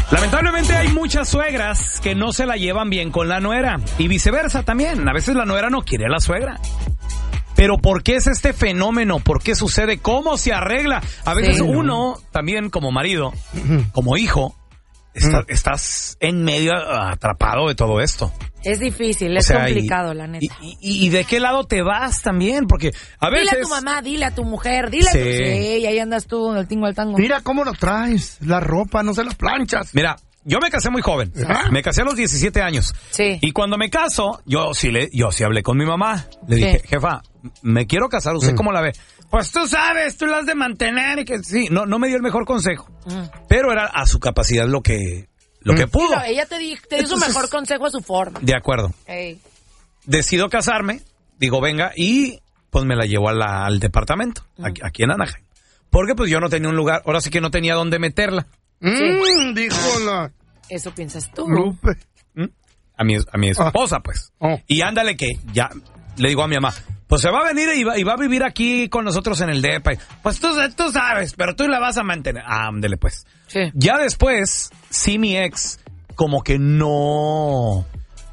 Lamentablemente hay muchas suegras que no se la llevan bien con la nuera y viceversa también. A veces la nuera no quiere a la suegra. Pero ¿por qué es este fenómeno? ¿Por qué sucede? ¿Cómo se arregla? A veces uno también como marido, como hijo, estás en medio atrapado de todo esto. Es difícil, es complicado, la neta. Y de qué lado te vas también, porque a veces... Dile a tu mamá, dile a tu mujer, dile a tu... Sí, y ahí andas tú, del tingo al tango. Mira cómo lo traes, la ropa, no se las planchas. Mira, yo me casé muy joven, me casé a los 17 años. Sí. Y cuando me caso, yo sí hablé con mi mamá. Le dije, jefa, me quiero casar, ¿usted cómo la ve? Pues tú sabes, tú la has de mantener y que sí, no me dio el mejor consejo. Pero era a su capacidad lo que pudo. Sí, ella te dio su mejor consejo a su forma. De acuerdo. Ey. Decido casarme, digo, venga, y pues me la llevo al departamento, aquí en Anaheim. Porque pues yo no tenía un lugar, ahora sí que no tenía dónde meterla. Dijo la... Eso piensas tú. Lupe. A mi esposa, pues. Y ándale que ya le digo a mi mamá, pues se va a venir y va a vivir aquí con nosotros en el depa. Pues tú sabes, pero tú la vas a mantener. Ándale, pues. Sí. Ya después, sí, mi ex, como que no...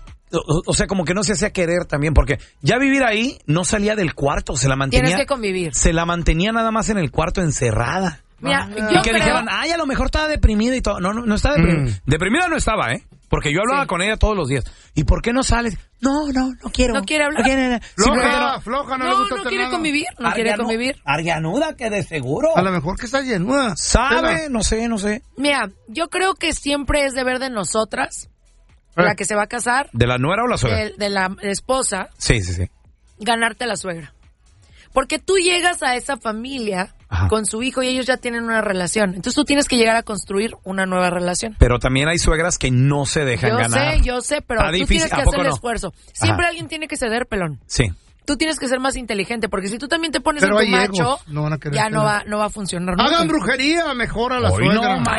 O sea, como que no se hacía querer también, porque ya vivir ahí no salía del cuarto, se la mantenía... Tienes que convivir. Se la mantenía nada más en el cuarto encerrada. Mira, y que dijeran, a lo mejor estaba deprimida y todo. No está deprimida. Deprimida no estaba, porque yo hablaba con ella todos los días. ¿Y por qué no sales? No quiero. No quiere hablar. Floja, no le gusta no hacer quiere nada. convivir, no quiere convivir. Arganuda, que de seguro. A lo mejor que está llenuda. ¿Sabe? No sé. Mira, yo creo que siempre es deber de nosotras, la que se va a casar. ¿De la nuera o la suegra? De la esposa. Sí. Ganarte a la suegra. Porque tú llegas a esa familia con su hijo y ellos ya tienen una relación. Entonces tú tienes que llegar a construir una nueva relación. Pero también hay suegras que no se dejan ganar. Yo sé, pero tú tienes que hacer el esfuerzo. Siempre alguien tiene que ceder, pelón. Sí. Tú tienes que ser más inteligente, porque si tú también te pones en tu macho, ya no va a funcionar nunca. Hagan brujería, mejor a la suegra. No,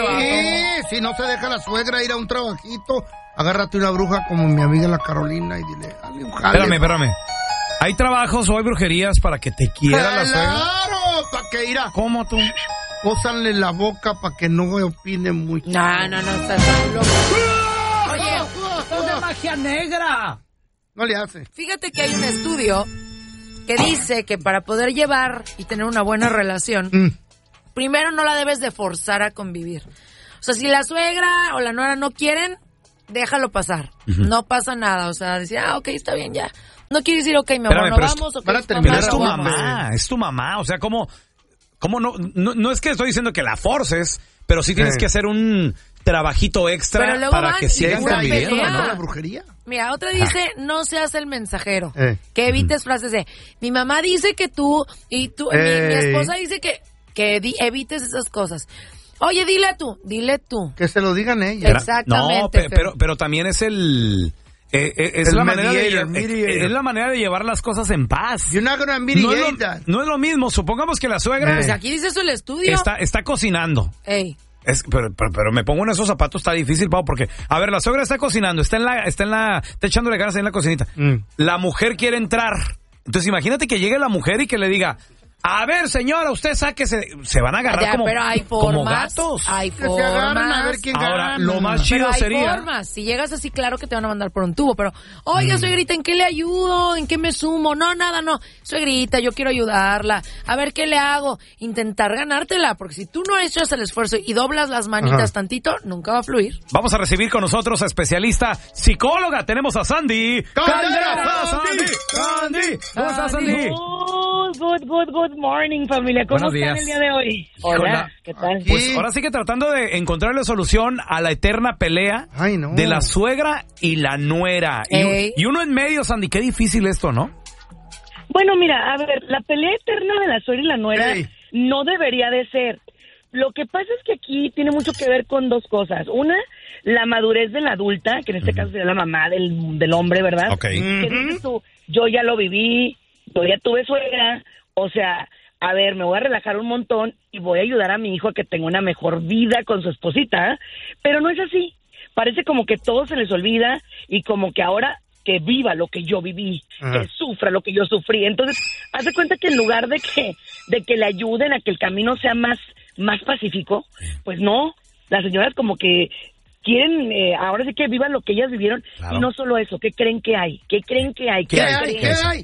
si no se deja la suegra ir a un trabajito, agárrate una bruja como mi amiga la Carolina y dile, dale un jale. Espérame. ¿Hay trabajos o hay brujerías para que te quiera la suegra? ¡Claro! ¿Para que irá? ¿Cómo tú? Pósanle la boca para que no opine mucho. No, estás loco. Oye, ¡es de magia negra! No le hace. Fíjate que hay un estudio que dice que para poder llevar y tener una buena relación, primero no la debes de forzar a convivir. O sea, si la suegra o la nuera no quieren, déjalo pasar. No pasa nada. O sea, decir, ok, está bien, ya. No quieres decir, ok, mi amor, no vamos, ok, pero es tu mamá, o sea, ¿cómo no es que estoy diciendo que la forces, pero sí tienes que hacer un trabajito extra para que sigan conviviendo, ¿no? La brujería. Mira, otra dice, no seas el mensajero, que evites frases de, mi mamá dice que tú, y tú, mi esposa dice que evites esas cosas. Oye, dile tú. Que se lo digan ella. Exactamente. No, pero también es es la manera de llevar las cosas en paz. You're not gonna mediate that. No es lo mismo. Supongamos que la suegra pues aquí dice eso el estudio. Está cocinando. Ey. Pero me pongo en esos zapatos, está difícil, Pau, porque a ver, la suegra está cocinando, está echándole ganas ahí en la cocinita. La mujer quiere entrar. Entonces imagínate que llegue la mujer y que le diga, a ver, señora, usted sáquese. Se van a agarrar pero hay formas, como gatos. Hay formas. Que se agarran a ver quién Ahora, gana. lo más chido sería... Hay formas. Si llegas así, claro que te van a mandar por un tubo. Pero, oiga, suegrita, ¿en qué le ayudo? ¿En qué me sumo? No, nada, no. Suegrita, yo quiero ayudarla. A ver, ¿qué le hago? Intentar ganártela. Porque si tú no echas el esfuerzo y doblas las manitas tantito, nunca va a fluir. Vamos a recibir con nosotros a especialista psicóloga. Tenemos a Sandy Caldera. Sandy. ¿Cómo estás, Sandy? Good morning, familia. ¿Cómo están el día de hoy? Hola, ¿qué tal? Pues ahora sí que tratando de encontrarle solución a la eterna pelea de la suegra y la nuera. Y uno en medio, Sandy, qué difícil esto, ¿no? Bueno, mira, a ver, la pelea eterna de la suegra y la nuera no debería de ser. Lo que pasa es que aquí tiene mucho que ver con dos cosas. Una, la madurez de la adulta, que en este caso sería la mamá del hombre, ¿verdad? Ok. Que dices tú, yo ya lo viví, yo ya tuve suegra, o sea, a ver, me voy a relajar un montón y voy a ayudar a mi hijo a que tenga una mejor vida con su esposita, pero no es así. Parece como que todo se les olvida y como que ahora que viva lo que yo viví, que sufra lo que yo sufrí. Entonces, haz de cuenta que en lugar de que le ayuden a que el camino sea más pacífico, pues no, Las señoras como que quieren, ahora sí que vivan lo que ellas vivieron. Claro. Y no solo eso, ¿qué creen que hay? ¿Qué creen que hay? ¿Qué hay?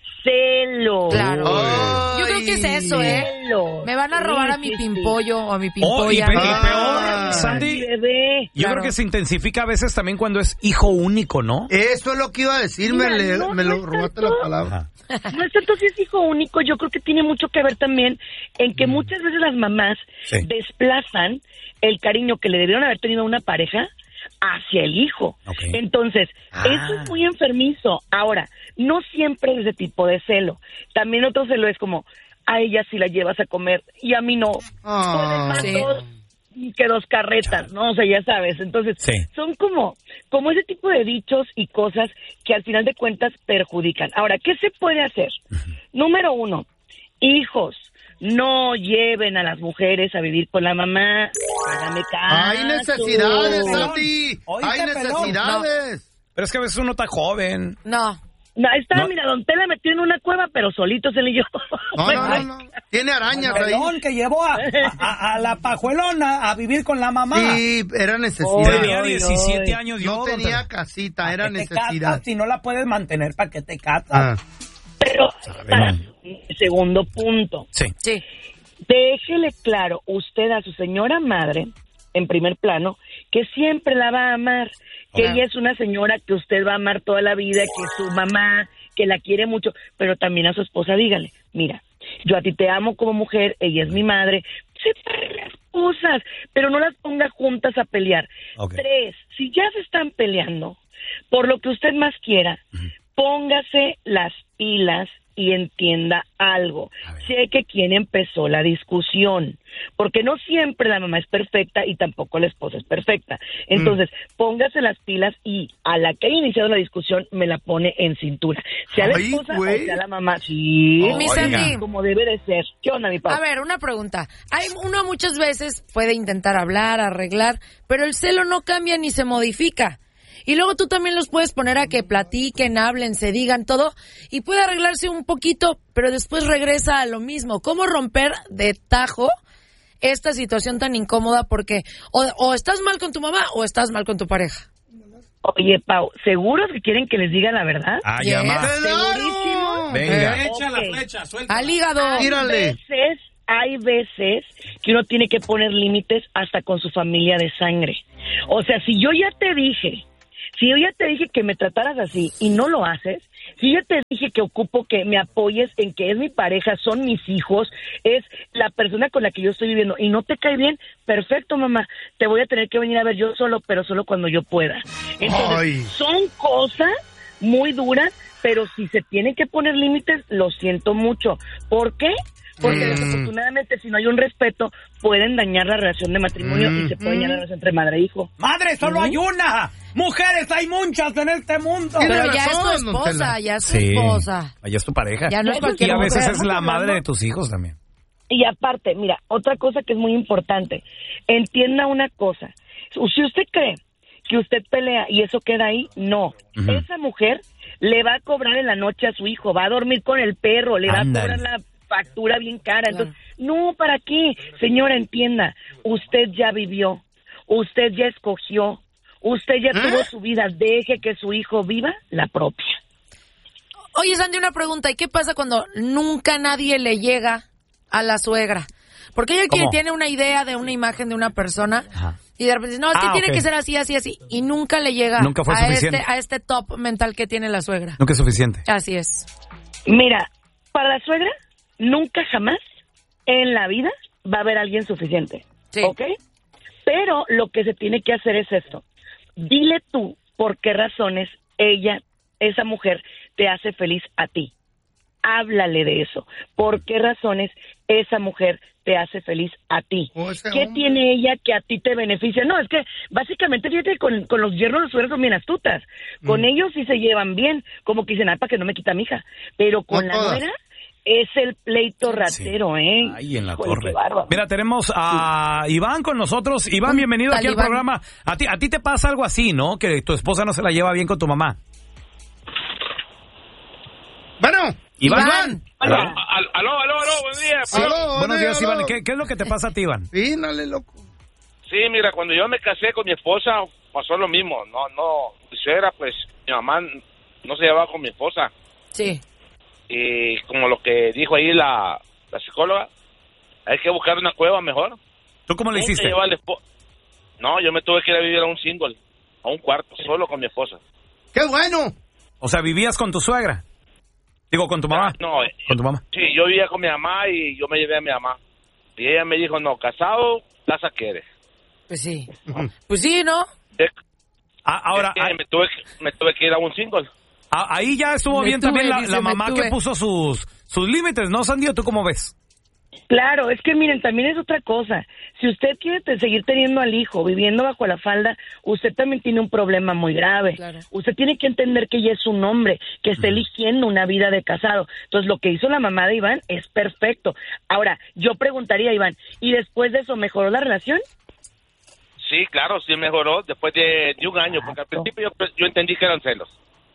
Celos. Claro. Ay. Yo creo que es eso, ¿eh? Celos. Me van a robar a mi Sí. pimpollo o a mi Y pimpolla. peor, Sandy, Bebé. yo creo que se intensifica a veces también cuando es hijo único, ¿no? Eso es lo que iba a decir, Mira, me lo no robaste tanto. la palabra. No es tanto si es hijo único, yo creo que tiene mucho que ver también en que muchas veces las mamás Sí. desplazan el cariño que le debieron haber tenido a una pareja hacia el hijo. Ok. Entonces, eso es muy enfermizo. Ahora, no siempre es ese tipo de celo. También otro celo es como, a ella sí la llevas a comer y a mí no. Ah. Pues, Sí. más que dos carretas, ¿no? O sea, ya sabes. Entonces, Sí. son como ese tipo de dichos y cosas que al final de cuentas perjudican. Ahora, ¿qué se puede hacer? Número 1, hijos, no lleven a las mujeres a vivir con la mamá. Hágame caso. Hay necesidades, Pelón. Sandy. Oíste, Hay pelón. necesidades. Pero es que a veces uno está joven. No. No, ahí está, No. mira, Don Tela metió en una cueva, pero solito se le yo. No. Tiene arañas ahí. Pelón que llevó a la pajuelona a vivir con la mamá. Sí, era necesidad. Tenía Ay, 17 ay. años yo. No don tenía Tela. casita, era ¿Para qué te necesidad. casas? Si no la puedes mantener, ¿para qué te casas? Ah. Pero, no. segundo punto, Sí. Sí. déjele claro usted a su señora madre, en primer plano, que siempre la va a amar, que Claro. ella es una señora que usted va a amar toda la vida, que es su mamá, que la quiere mucho, pero también a su esposa dígale, mira, yo a ti te amo como mujer, ella es mi madre, separe las cosas, pero no las ponga juntas a pelear. Ok. 3, si ya se están peleando, por lo que usted más quiera, póngase las pilas y entienda algo. Sé que quien empezó la discusión, porque no siempre la mamá es perfecta y tampoco la esposa es perfecta. Entonces, póngase las pilas y a la que haya iniciado la discusión me la pone en cintura. Sea la Ay, esposa güey. o sea la mamá. Sí, Mi Oiga. Sandy. como debe de ser. ¿Qué onda, mi papá? A ver, una pregunta. Uno muchas veces puede intentar hablar, arreglar, pero el celo no cambia ni se modifica. Y luego tú también los puedes poner a que platiquen, hablen, se digan todo, y puede arreglarse un poquito, pero después regresa a lo mismo. ¿Cómo romper de tajo esta situación tan incómoda? Porque o estás mal con tu mamá o estás mal con tu pareja. Oye, Pau, ¿seguros que quieren que les diga la verdad? Ah, Yes. llama. ¿Segurísimo? Venga. Echa la flecha, suelta. Al hígado. Tírale. Hay veces que uno tiene que poner límites hasta con su familia de sangre. O sea, si yo ya te dije que me trataras así y no lo haces, si yo te dije que ocupo que me apoyes en que es mi pareja, son mis hijos, es la persona con la que yo estoy viviendo y no te cae bien, perfecto, mamá, te voy a tener que venir a ver yo solo, pero solo cuando yo pueda. Entonces, Ay. son cosas muy duras, pero si se tienen que poner límites, lo siento mucho. ¿Por qué? Porque desafortunadamente si no hay un respeto pueden dañar la relación de matrimonio y se puede dañar la relación entre madre e hijo. Madre, solo hay una. Mujeres hay muchas en este mundo. Tiene Pero ya es tu razón, don esposa, Tela. ya es tu esposa. Allá es tu pareja. Ya no es Y cualquier a veces mujer. es la madre de tus hijos también. Y aparte, mira, otra cosa que es muy importante, entienda una cosa, si usted cree que usted pelea y eso queda ahí, no. Esa mujer le va a cobrar en la noche a su hijo, va a dormir con el perro, le va a cobrar la factura bien cara. Entonces, no, ¿para qué? Señora, entienda, usted ya vivió, usted ya escogió, usted ya tuvo su vida, deje que su hijo viva la propia. Oye, Sandy, una pregunta. ¿Y qué pasa cuando nunca nadie le llega a la suegra? Porque ella ¿Cómo? tiene una idea de una imagen de una persona Ajá. y de repente dice, no, es que tiene ok. que ser así, así, así. Y nunca le llega Nunca fue suficiente. a este top mental que tiene la suegra. Nunca es suficiente. Así es. Mira, para la suegra, nunca jamás en la vida va a haber alguien suficiente, Sí. ¿ok? Pero lo que se tiene que hacer es esto. Dile tú por qué razones esa mujer, te hace feliz a ti. Háblale de eso. ¿Por qué razones esa mujer te hace feliz a ti? O ese ¿Qué hombre. tiene ella que a ti te beneficia? No, es que básicamente, fíjate, con los yernos de suegros son bien astutas. Con ellos sí se llevan bien, como que dicen, para que no me quita mi hija. Pero con No la todas. nuera es el pleito ratero, ¿eh? Ahí en la Híjole, torre. qué bárbaro. Mira, tenemos a Iván con nosotros. Iván, Un bienvenido aquí al talibán. programa. A ti te pasa algo así, ¿no? Que tu esposa no se la lleva bien con tu mamá. Bueno, Iván. Hola. Aló, buenos días. aló, Buenos días, aló. Iván. ¿Qué es lo que te pasa a ti, Iván? Pínale, loco. Sí, mira, cuando yo me casé con mi esposa, pasó lo mismo. Mi suegra, pues, mi mamá no se llevaba con mi esposa. Sí. Y como lo que dijo ahí la psicóloga, hay que buscar una cueva mejor. ¿Tú cómo le hiciste? No, yo me tuve que ir a vivir a un single, a un cuarto, solo con mi esposa. ¡Qué bueno! O sea, ¿vivías con tu suegra? Digo, ¿con tu mamá? No. ¿Con tu mamá? Sí, yo vivía con mi mamá y yo me llevé a mi mamá. Y ella me dijo, no, casado, casa quieres. Pues sí. Pues sí, ¿no? Ahora... me tuve que ir a un single. Ahí ya estuvo bien también la mamá que puso sus límites, ¿no, Sandy? ¿Tú cómo ves? Claro, es que miren, también es otra cosa. Si usted quiere seguir teniendo al hijo viviendo bajo la falda, usted también tiene un problema muy grave. Claro. Usted tiene que entender que ella es un hombre, que está eligiendo una vida de casado. Entonces, lo que hizo la mamá de Iván es perfecto. Ahora, yo preguntaría, Iván, ¿y después de eso mejoró la relación? Sí, claro, sí mejoró después de un año, porque al principio yo entendí que eran celos.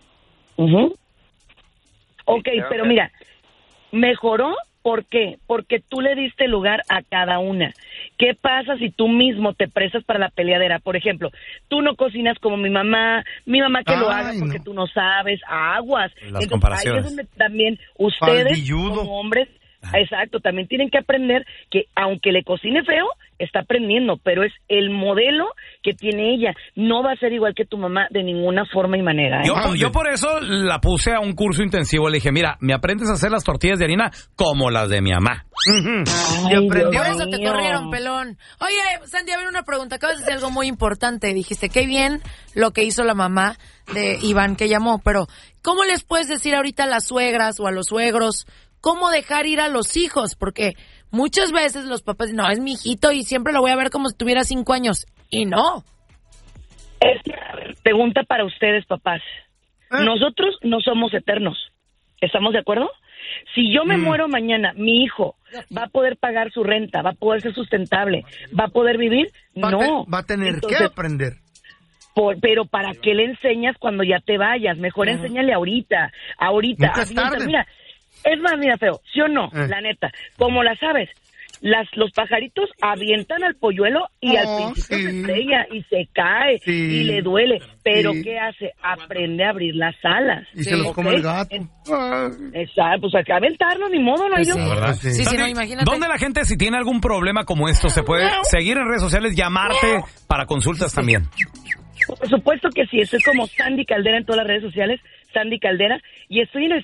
Ok, pero mira, mejoró. ¿Por qué? Porque tú le diste lugar a cada una. ¿Qué pasa si tú mismo te prestas para la peleadera? Por ejemplo, tú no cocinas como mi mamá que lo haga porque tú no sabes, aguas. Las Entonces, comparaciones. ahí es donde también ustedes como hombres, exacto, también tienen que aprender que aunque le cocine feo, está aprendiendo, pero es el modelo que tiene ella. No va a ser igual que tu mamá de ninguna forma y manera. Yo por eso la puse a un curso intensivo. Le dije, mira, me aprendes a hacer las tortillas de harina como las de mi mamá. Por eso te corrieron, pelón. Oye, Sandy, a ver una pregunta. Acabas de decir algo muy importante. Dijiste, qué bien lo que hizo la mamá de Iván que llamó, pero ¿cómo les puedes decir ahorita a las suegras o a los suegros cómo dejar ir a los hijos? Porque muchas veces los papás dicen, no, es mi hijito y siempre lo voy a ver como si tuviera 5 años. Y no. Pregunta para ustedes, papás. Nosotros no somos eternos. ¿Estamos de acuerdo? Si yo me muero mañana, mi hijo va a poder pagar su renta, va a poder ser sustentable, va a poder vivir. No. Va a tener Entonces, que aprender. Pero ¿para qué le enseñas cuando ya te vayas? Mejor enséñale ahorita. Nunca es tarde. Mira, es más, mira, feo, ¿sí o no? La neta, como la sabes, los pajaritos avientan al polluelo y al principio se estrella y se cae y le duele. Pero ¿qué hace? Aprende a abrir las alas. Y se los come el gato. Exacto, pues hay que aventarlo, ni modo, no hay Sí, otro. sí, no, imagínate. ¿Dónde la gente, si tiene algún problema como esto, se puede seguir en redes sociales, llamarte para consultas también? Por supuesto que sí, estoy como Sandy Caldera en todas las redes sociales, Sandy Caldera, y estoy en el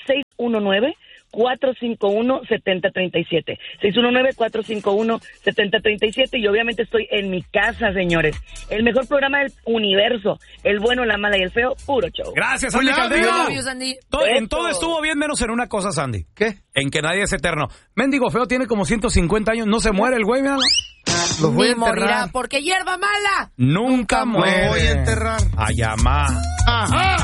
619-451-7037. 619-451-7037 y obviamente estoy en mi casa, señores. El mejor programa del universo. El bueno, la mala y el feo, puro show. Gracias, Sandy Caldera. Sandy. En todo estuvo bien menos en una cosa, Sandy. ¿Qué? En que nadie es eterno. Mendigo feo tiene como 150 años, no se muere el güey, míralo. Los voy a Ni enterrar. morirá porque hierba mala Nunca muere. Lo voy a enterrar. A llamar. Ajá.